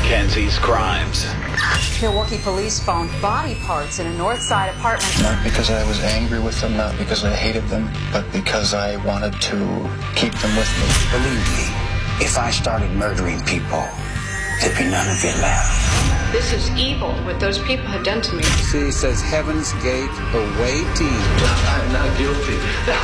Kenzie's Crimes. Milwaukee police found body parts in a North Side apartment. Not because I was angry with them, not because I hated them, but because I wanted to keep them with me. Believe me, if I started murdering people, there'd be none of you left. This is evil, what those people have done to me. She says Heaven's Gate awaiting. I'm not guilty.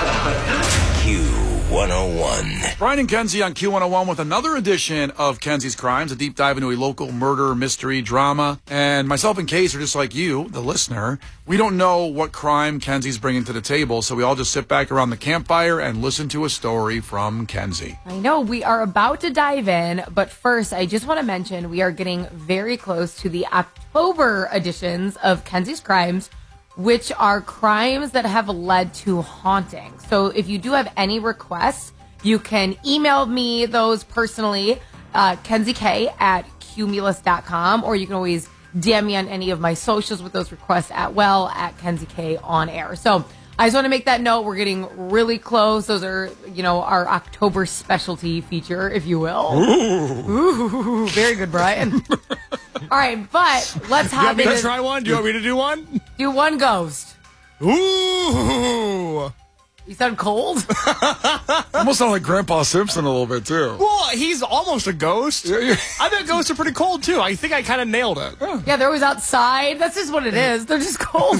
Q101. Brian and Kenzie on Q101 with another edition of Kenzie's Crimes, a deep dive into a local murder mystery drama. And myself and Case are just like you, the listener. We don't know what crime Kenzie's bringing to the table, so we all just sit back around the campfire and listen to a story from Kenzie. I know, we are about to dive in, but first, I just want to mention we are getting very close to the October editions of Kenzie's Crimes, which are crimes that have led to haunting. So if you do have any requests, you can email me those personally, KenzieK@Cumulus.com, or you can always DM me on any of my socials with those requests at KenzieK on air. So I just want to make that note. We're getting really close. Those are, our October specialty feature, if you will. Ooh, very good, Brian. All right, but let's have it. You want me to try one? Do you want me to do one? Do one ghost. Ooh. You sound cold? Almost sound like Grandpa Simpson a little bit, too. Well, he's almost a ghost. I bet ghosts are pretty cold, too. I think I kind of nailed it. Yeah, they're always outside. That's just what it is. They're just cold.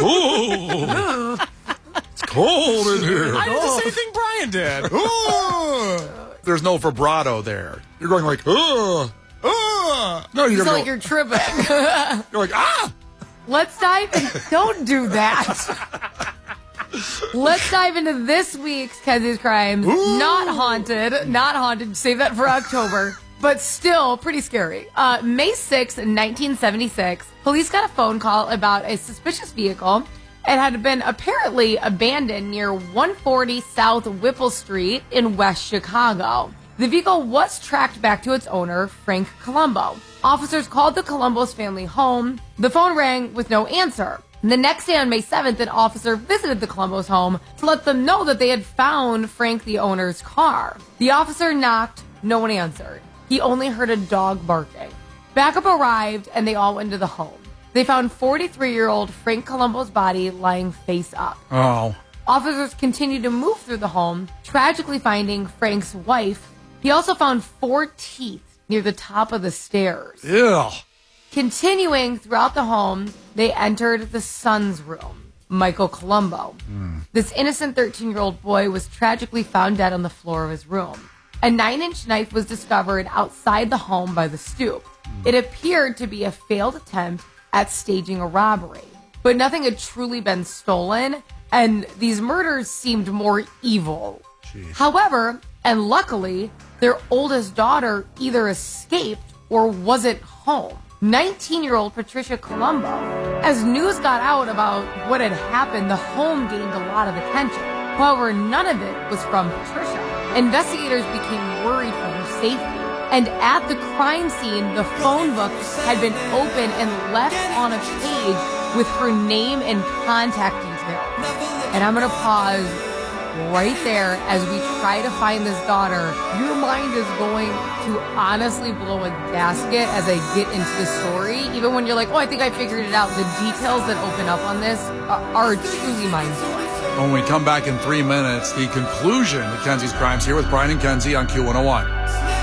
Ooh. It's cold in here. I did the same thing Brian did. Ooh. There's no vibrato there. You're going like, ugh. No, you sound like you're tripping. You're like, ah! Let's dive in. Don't do that. Let's dive into this week's Kenzie's Crimes. Ooh. Not haunted. Save that for October. But still pretty scary. May 6th, 1976, police got a phone call about a suspicious vehicle. It had been apparently abandoned near 140 South Whipple Street in West Chicago. The vehicle was tracked back to its owner, Frank Colombo. Officers called the Colombo's family home. The phone rang with no answer. The next day on May 7th, an officer visited the Colombo's home to let them know that they had found Frank, the owner's car. The officer knocked. No one answered. He only heard a dog barking. Backup arrived, and they all went into the home. They found 43-year-old Frank Colombo's body lying face up. Oh. Officers continued to move through the home, tragically finding Frank's wife. He also found 4 teeth near the top of the stairs. Ew. Continuing throughout the home, they entered the son's room, Michael Colombo. This innocent 13-year-old boy was tragically found dead on the floor of his room. A 9-inch knife was discovered outside the home by the stoop. It appeared to be a failed attempt at staging a robbery, but nothing had truly been stolen, and these murders seemed more evil. Jeez. However, and luckily, their oldest daughter either escaped or wasn't home. 19-year-old Patricia Colombo. As news got out about what had happened, the home gained a lot of attention. However, none of it was from Patricia. Investigators became worried for her safety. And at the crime scene, the phone book had been opened and left on a page with her name and contact details. And I'm going to pause right there as we try to find this daughter. Your mind is going to honestly blow a gasket as I get into the story. Even when you're like, oh, I think I figured it out. The details that open up on this are truly mind-blowing. When we come back in 3 minutes, the conclusion of Kenzie's Crimes here with Brian and Kenzie on Q101.